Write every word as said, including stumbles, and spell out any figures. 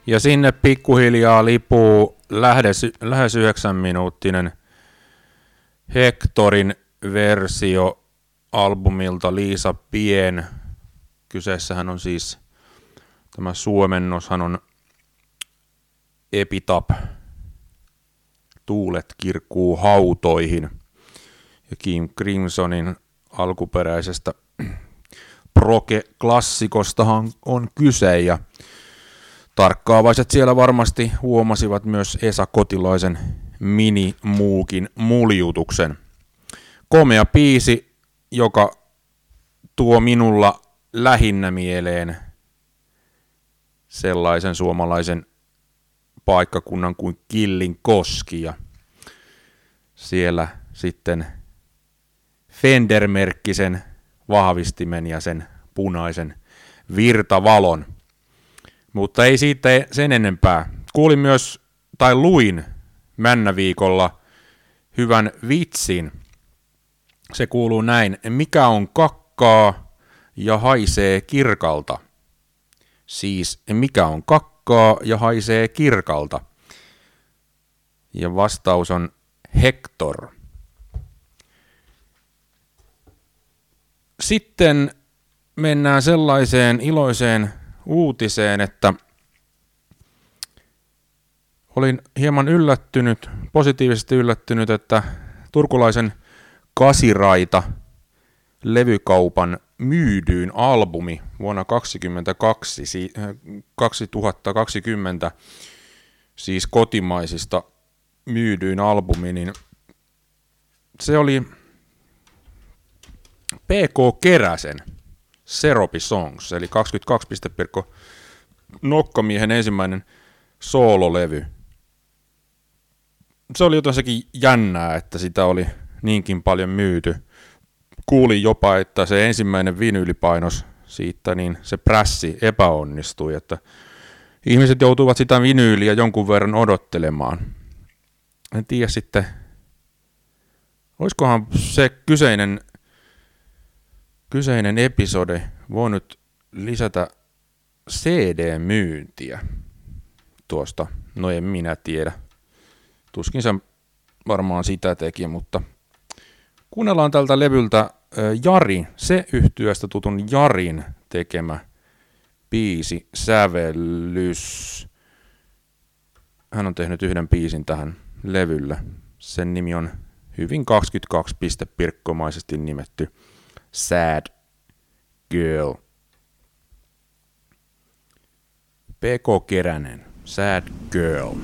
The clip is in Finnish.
Ja sinne pikkuhiljaa lipuu lähes, lähes yhdeksän minuuttinen Hectorin versio albumilta Liisa Pien. Kyseessähän on siis, tämä suomennoshan on Epitap, Tuulet kirkuu hautoihin. Ja King Crimsonin alkuperäisestä proge-klassikostahan on kyse, ja tarkkaavaiset siellä varmasti huomasivat myös Esa Kotilaisen mini-muukin muljutuksen. Komea biisi, joka tuo minulla lähinnä mieleen sellaisen suomalaisen paikkakunnan kuin Killinkoski, ja siellä sitten Fender-merkkisen vahvistimen ja sen punaisen virtavalon. Mutta ei siitä sen enempää. Kuulin myös, tai luin Männäviikolla hyvän vitsin. Se kuuluu näin: mikä on kakkaa ja haisee kirkalta? Siis mikä on kakkaa ja haisee kirkalta? Ja vastaus on Hector. Sitten mennään sellaiseen iloiseen uutiseen, että olin hieman yllättynyt, positiivisesti yllättynyt, että turkulaisen Kasiraita levykaupan myydyin albumi vuonna kaksituhattakaksikymmentä, siis kotimaisista myydyin albumi, niin se oli P K Keräsen Seropi Songs, eli kaksikymmentäkaksi piste Pirkko Nokkamiehen ensimmäinen soololevy. Se oli jotensakin jännää, että sitä oli niinkin paljon myyty. Kuulin jopa, että se ensimmäinen vinyylipainos siitä, niin se prässi epäonnistui, että ihmiset joutuivat sitä vinyyliä jonkun verran odottelemaan. En tiedä sitten, olisikohan se kyseinen Kyseinen episode voi nyt lisätä C D-myyntiä tuosta, no en minä tiedä. Tuskin se varmaan sitä teki, mutta kuunnellaan tältä levyltä Jari, se yhtyeestä tutun Jarin tekemä biisi, sävellys. Hän on tehnyt yhden biisin tähän levylle. Sen nimi on hyvin kaksikymmentäkaksi piste Pirkkomaisesti nimetty Sad Girl. P K Keränen, Sad Girl.